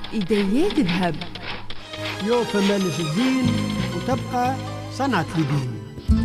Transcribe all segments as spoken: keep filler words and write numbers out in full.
إيديات ذهب. يو فما الدين وتبقى صنعة الدين.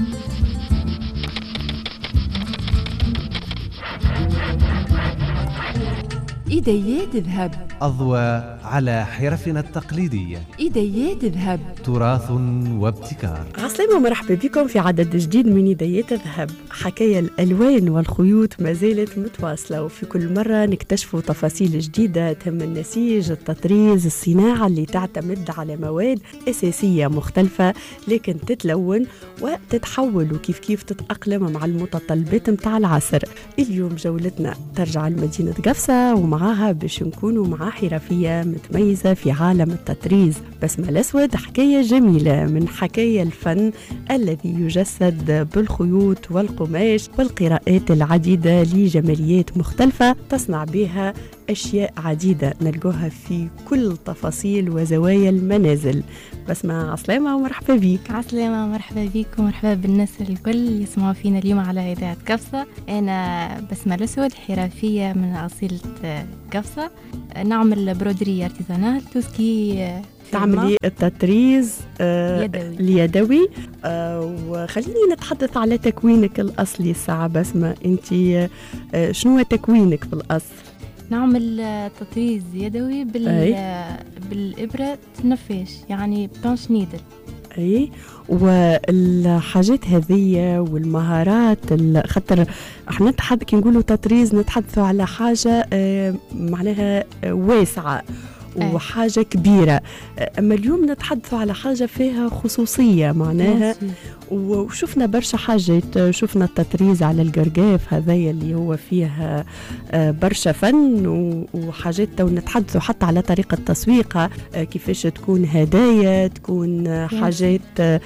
إيديات ذهب. أضواء على حرفنا التقليدية. إيديات ذهب. تراث وابتكار. عسلامة ومرحبا بكم في عدد جديد من إيديات ذهب. حكاية الألوان والخيوط ما زالت متواصلة، وفي كل مرة نكتشفوا تفاصيل جديدة تهم النسيج، التطريز، الصناعة اللي تعتمد على مواد أساسية مختلفة لكن تتلون وتتحول وكيف كيف تتأقلم مع المتطلبات متاع العصر. اليوم جولتنا ترجع لمدينة قفصة، ومعاها باش نكونوا مع حرفية متميزة في عالم التطريز. بسمة الأسود حكاية جميلة من حكاية الفن الذي يجسد بالخيوط والقماش والقراءات العديدة لجماليات مختلفة تصنع بها أشياء عديدة نلقوها في كل تفاصيل وزوايا المنازل. بسمة عسلامة ومرحبا بيك. عسلامة ومرحبا بيك ومرحبا بالناس الكل يسمعوا فينا اليوم على إذاعة قفصة. أنا بسمة الأسود، حرفية من أصيلة قفصة، نعمل برودري ارتيزانال توسكي، تعملي التطريز آه يدوي. اليدوي. آه وخليني نتحدث على تكوينك الأصلي الساعة بسمة. أنت آه شنو هو تكوينك في الأصل؟ نعمل تطريز يدوي بال بالإبرة نفاش، يعني بانش نيدل. اي والحاجات هذه والمهارات، خاطر احنا نتحدث كي نقولوا تطريز نتحدثوا على حاجه آه معناها آه واسعه وحاجة كبيرة، أما اليوم نتحدثوا على حاجة فيها خصوصية معناها. وشفنا برشا حاجات، شفنا التطريز على القرقاف هذا اللي هو فيها برشا فن وحاجات، ونتحدثوا حتى على طريقة تسويقها، كيفاش تكون هدايا، تكون حاجات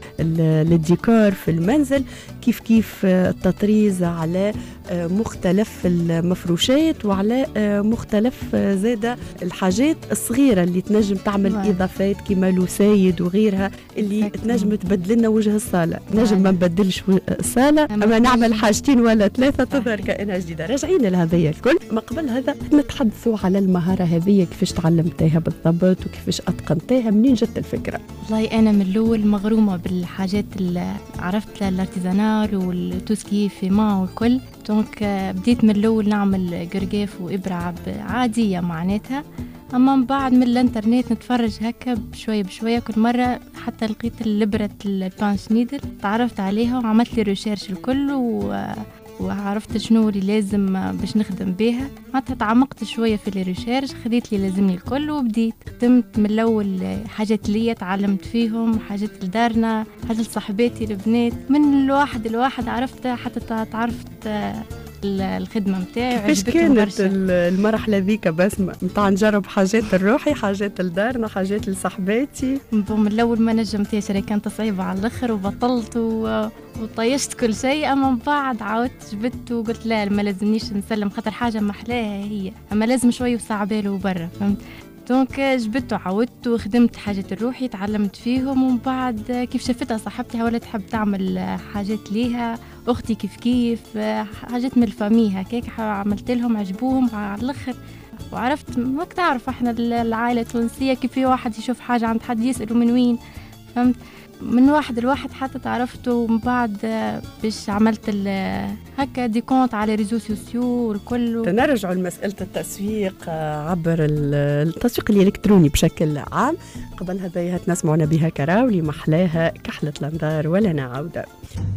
للديكور في المنزل، كيف كيف التطريز على مختلف المفروشات وعلى مختلف زادة الحاجات الصغيرة اللي تنجم تعمل واي. إضافات كما لوسايد وغيرها اللي تنجم تبدل لنا وجه الصالة. نجم ما نبدلش الصالة أما نعمل حاجتين ولا ثلاثة تظهر كأنها جديدة. راجعين لهذه الكل. ما قبل هذا نتحدثوا على المهارة هذه، كيفاش تعلمتيها بالضبط وكيفاش أتقنتيها، منين جت الفكرة؟ والله أنا من الأول مغرومة بالحاجات اللي عرفت الارتيزانال والتوسكي في ما والكل. دونك بديت من الأول نعمل قرقاف وإبرة عادية معناتها، أما من بعد من الانترنت نتفرج هكا بشوية بشوية كل مرة، حتى لقيت الإبرة البانش نيدل تعرفت عليها وعملت لي ريشيرش الكل و... وعرفت شنو اللي لازم باش نخدم بها. معناتها تعمقت شوية في الريشيرش، خديت لي لازمني الكل وبديت خدمت من الأول حاجات ليا تعلمت فيهم، حاجات لدارنا، حاجات لصاحباتي البنات، من الواحد الواحد عرفت حتى تعرفت الخدمة متاعي. كيفاش كانت المرحلة ذيك بسمة متاع نجرب حاجات الروحي، حاجات لدارنا، حاجات لصاحباتي؟ من الأول ما نجمتيش، كانت صعيبة على الآخر وبطلت و... وطيشت كل شيء. أما من بعد عاودت جبت وقلت لا ما لازمنيش نسلم، خاطر حاجة محلاها هي، أما لازم شوي وساع باله برا، فهمت؟ دونك جبت وعودت وخدمت حاجات الروحي تعلمت فيهم. ومن بعد كيف شفتها صاحبتي ولا تحب تعمل حاجات ليها، أختي كيف كيف حاجات من الفامي هكاك عملت لهم عجبوهم على الآخر. وعرفت ما تعرف احنا العائلة التونسية كيف في واحد يشوف حاجة عند حد يسأله من وين، فهمت؟ من واحد لواحد حتى تعرفته. ومن بعد باش عملت هكا ديكونت على ريزو سوسيو والكل. نرجعوا لمسألة التسويق عبر التسويق الإلكتروني بشكل عام. قبل هذا نسمعنا بها كراولي محلاها كحلة الأنظار ولا نعودة.